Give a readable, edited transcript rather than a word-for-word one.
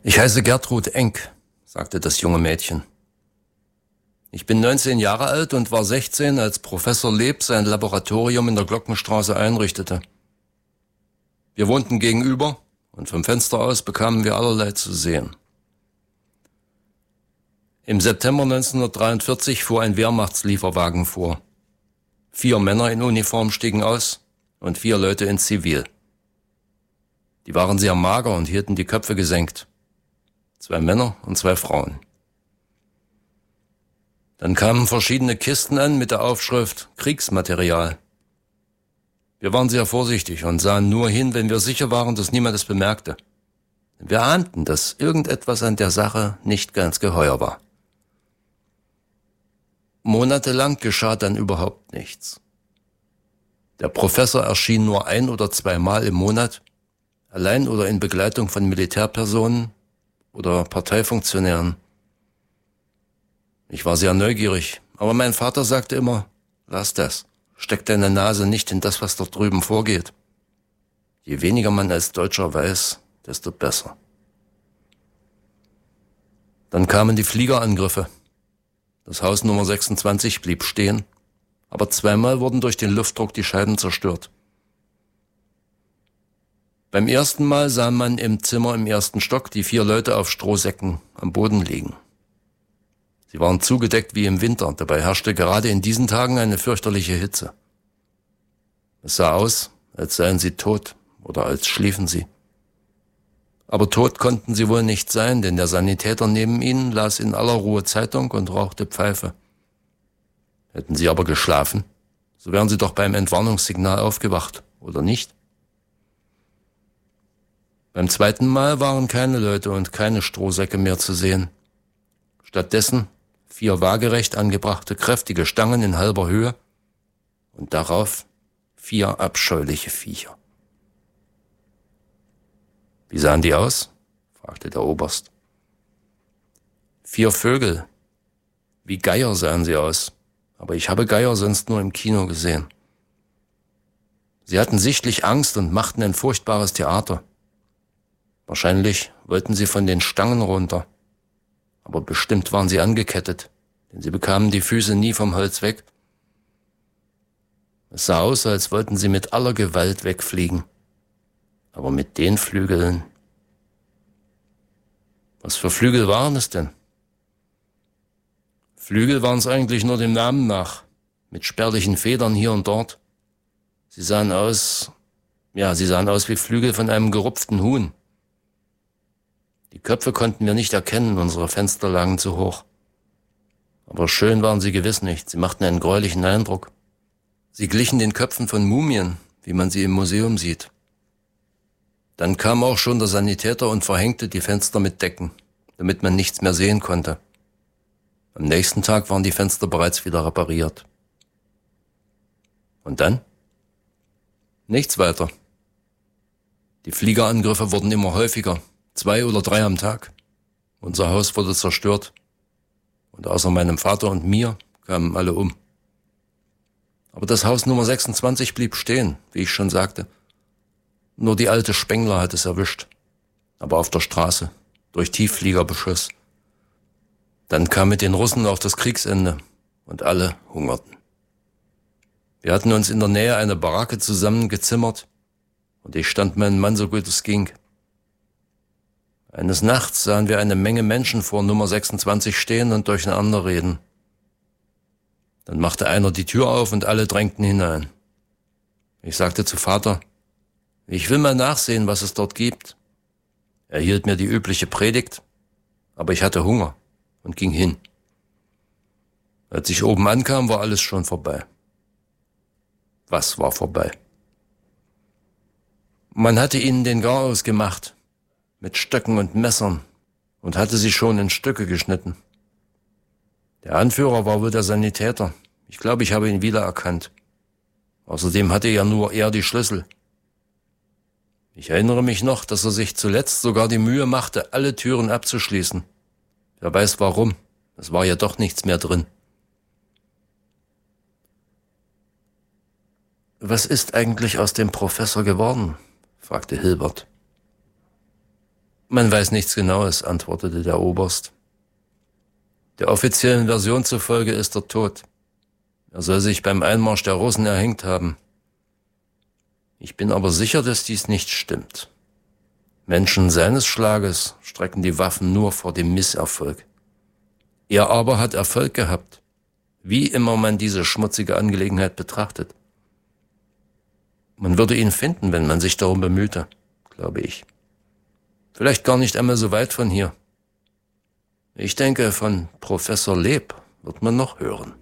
Ich heiße Gertrud Enck, sagte das junge Mädchen. Ich bin 19 Jahre alt und war 16, als Professor Leb sein Laboratorium in der Glockenstraße einrichtete. Wir wohnten gegenüber und vom Fenster aus bekamen wir allerlei zu sehen. Im September 1943 fuhr ein Wehrmachtslieferwagen vor. 4 Männer in Uniform stiegen aus und 4 Leute in Zivil. Die waren sehr mager und hielten die Köpfe gesenkt. 2 Männer und 2 Frauen. Dann kamen verschiedene Kisten an mit der Aufschrift Kriegsmaterial. Wir waren sehr vorsichtig und sahen nur hin, wenn wir sicher waren, dass niemand es bemerkte. Wir ahnten, dass irgendetwas an der Sache nicht ganz geheuer war. Monatelang geschah dann überhaupt nichts. Der Professor erschien nur 1 oder 2 Mal im Monat, allein oder in Begleitung von Militärpersonen oder Parteifunktionären. Ich war sehr neugierig, aber mein Vater sagte immer, lass das, steck deine Nase nicht in das, was dort drüben vorgeht. Je weniger man als Deutscher weiß, desto besser. Dann kamen die Fliegerangriffe. Das Haus Nummer 26 blieb stehen, aber 2-mal wurden durch den Luftdruck die Scheiben zerstört. Beim ersten Mal sah man im Zimmer im 1. Stock die 4 Leute auf Strohsäcken am Boden liegen. Sie waren zugedeckt wie im Winter, dabei herrschte gerade in diesen Tagen eine fürchterliche Hitze. Es sah aus, als seien sie tot oder als schliefen sie. Aber tot konnten sie wohl nicht sein, denn der Sanitäter neben ihnen las in aller Ruhe Zeitung und rauchte Pfeife. Hätten sie aber geschlafen, so wären sie doch beim Entwarnungssignal aufgewacht, oder nicht? Beim 2. Mal waren keine Leute und keine Strohsäcke mehr zu sehen. Stattdessen 4 waagerecht angebrachte kräftige Stangen in halber Höhe und darauf 4 abscheuliche Viecher. Wie sahen die aus? Fragte der Oberst. 4 Vögel. Wie Geier sahen sie aus, aber ich habe Geier sonst nur im Kino gesehen. Sie hatten sichtlich Angst und machten ein furchtbares Theater. Wahrscheinlich wollten sie von den Stangen runter. Aber bestimmt waren sie angekettet, denn sie bekamen die Füße nie vom Holz weg. Es sah aus, als wollten sie mit aller Gewalt wegfliegen. Aber mit den Flügeln... Was für Flügel waren es denn? Flügel waren es eigentlich nur dem Namen nach, mit spärlichen Federn hier und dort. Sie sahen aus wie Flügel von einem gerupften Huhn. Die Köpfe konnten wir nicht erkennen, unsere Fenster lagen zu hoch. Aber schön waren sie gewiss nicht, sie machten einen gräulichen Eindruck. Sie glichen den Köpfen von Mumien, wie man sie im Museum sieht. Dann kam auch schon der Sanitäter und verhängte die Fenster mit Decken, damit man nichts mehr sehen konnte. Am nächsten Tag waren die Fenster bereits wieder repariert. Und dann? Nichts weiter. Die Fliegerangriffe wurden immer häufiger. 2 oder 3 am Tag. Unser Haus wurde zerstört. Und außer meinem Vater und mir kamen alle um. Aber das Haus Nummer 26 blieb stehen, wie ich schon sagte. Nur die alte Spengler hat es erwischt. Aber auf der Straße, durch Tieffliegerbeschuss. Dann kam mit den Russen auch das Kriegsende und alle hungerten. Wir hatten uns in der Nähe eine Baracke zusammengezimmert und ich stand meinen Mann so gut es ging. Eines Nachts sahen wir eine Menge Menschen vor Nummer 26 stehen und durcheinander reden. Dann machte einer die Tür auf und alle drängten hinein. Ich sagte zu Vater, ich will mal nachsehen, was es dort gibt. Er hielt mir die übliche Predigt, aber ich hatte Hunger und ging hin. Als ich oben ankam, war alles schon vorbei. Was war vorbei? Man hatte ihnen den Garaus gemacht, mit Stöcken und Messern, und hatte sie schon in Stücke geschnitten. Der Anführer war wohl der Sanitäter. Ich glaube, ich habe ihn wiedererkannt. Außerdem hatte ja nur er die Schlüssel. Ich erinnere mich noch, dass er sich zuletzt sogar die Mühe machte, alle Türen abzuschließen. Wer weiß warum, es war ja doch nichts mehr drin. Was ist eigentlich aus dem Professor geworden? Fragte Hilbert. Man weiß nichts Genaues, antwortete der Oberst. Der offiziellen Version zufolge ist er tot. Er soll sich beim Einmarsch der Russen erhängt haben. Ich bin aber sicher, dass dies nicht stimmt. Menschen seines Schlages strecken die Waffen nur vor dem Misserfolg. Er aber hat Erfolg gehabt, wie immer man diese schmutzige Angelegenheit betrachtet. Man würde ihn finden, wenn man sich darum bemühte, glaube ich. Vielleicht gar nicht einmal so weit von hier. Ich denke, von Professor Leeb wird man noch hören.